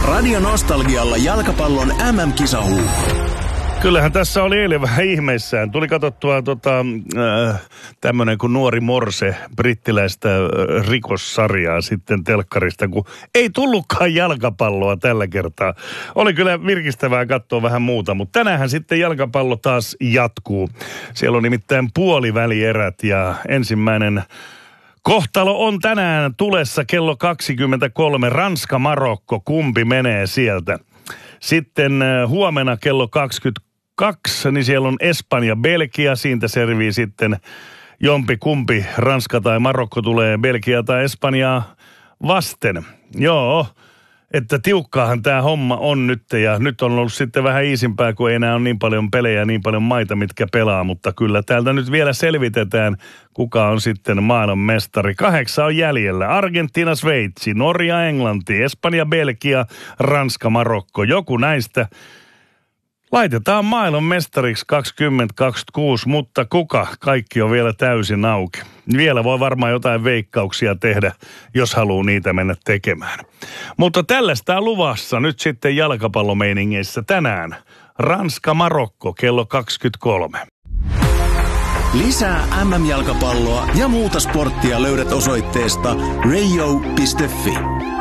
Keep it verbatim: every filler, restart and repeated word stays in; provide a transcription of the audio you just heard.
Radio Nostalgialla jalkapallon äm äm-kisahuuhut. Kyllähän tässä oli eilen vähän ihmeissään. Tuli katsottua tota, äh, tämmönen kuin Nuori Morse, brittiläistä äh, rikossarjaa sitten telkkarista, kun ei tullutkaan jalkapalloa tällä kertaa. Oli kyllä virkistävää katsoa vähän muuta, mutta tänäänhän sitten jalkapallo taas jatkuu. Siellä on nimittäin puolivälierät ja ensimmäinen kohtalo on tänään tulessa kello kaksikymmentäkolme. Ranska-Marokko, kumpi menee sieltä? Sitten huomenna kello kaksikymmentäkaksi, niin siellä on Espanja-Belgia. Siitä servii sitten jompi kumpi, Ranska tai Marokko tulee Belgia tai Espanjaa vasten. Joo, että tiukkaahan tämä homma on nyt ja nyt on ollut sitten vähän iisimpää, kun ei enää ole niin paljon pelejä ja niin paljon maita, mitkä pelaa, mutta kyllä täältä nyt vielä selvitetään, kuka on sitten maailman mestari. Kahdeksan on jäljellä. Argentiina, Sveitsi, Norja, Englanti, Espanja, Belgia, Ranska, Marokko. Joku näistä laitetaan maailman mestariksi kaksituhattakaksikymmentäkuusi, mutta kuka? Kaikki on vielä täysin auki. Vielä voi varmaan jotain veikkauksia tehdä, jos haluaa niitä mennä tekemään. Mutta tällaista on luvassa nyt sitten jalkapallomeiningeissä tänään. Ranska-Marokko kello kaksikymmentäkolme. Lisää äm äm-jalkapalloa ja muuta sporttia löydät osoitteesta radio piste fi.